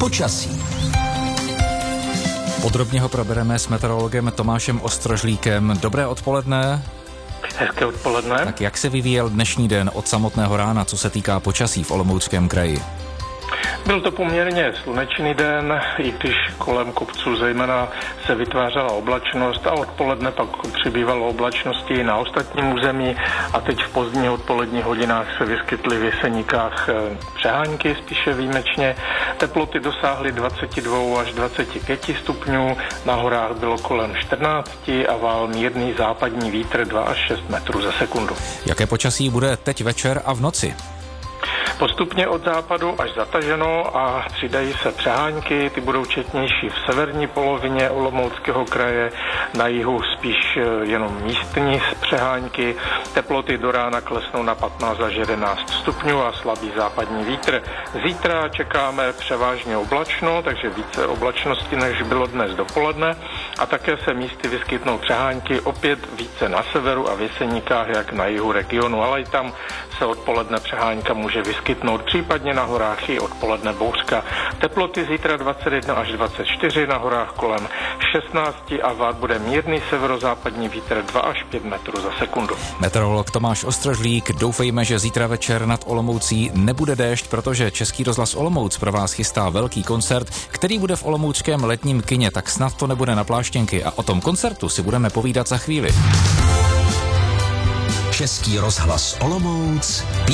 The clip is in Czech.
Počasí. Podrobně ho probereme s meteorologem Tomášem Ostrožlíkem. Dobré odpoledne. Hezké odpoledne. Tak jak se vyvíjel dnešní den od samotného rána, co se týká počasí v Olomouckém kraji? Byl to poměrně slunečný den, i když kolem kopců zejména se vytvářela oblačnost a odpoledne pak přibývalo oblačnosti i na ostatním území a teď v pozdních odpoledních hodinách se vyskytly v Jeseníkách přehánky spíše výjimečně. Teploty dosáhly 22 až 25 stupňů, na horách bylo kolem 14 a vál mírný západní vítr 2 až 6 metrů za sekundu. Jaké počasí bude teď večer a v noci? Postupně od západu až zataženo a přidají se přehánky, ty budou četnější v severní polovině Olomouckého kraje, na jihu spíš jenom místní přehánky. Teploty do rána klesnou na 15 až 11 stupňů a slabý západní vítr. Zítra čekáme převážně oblačno, takže více oblačnosti, než bylo dnes dopoledne a také se místy vyskytnou přehánky, opět více na severu a v Jeseníkách, jak na jihu regionu, ale i tam se odpoledne přehánka může vyskytnout, případně na horách i odpoledne bouřka. Teploty zítra 21 až 24, na horách kolem 16 a vát bude mírný severozápadní vítr 2 až 5 metrů za sekundu. Meteorolog Tomáš Ostrožlík, doufejme, že zítra večer nad Olomoucí nebude déšť, protože Český rozhlas Olomouc pro vás chystá velký koncert, který bude v olomouckém letním kině, tak snad to nebude na pláštěnky a o tom koncertu si budeme povídat za chvíli. Český rozhlas Olomouc.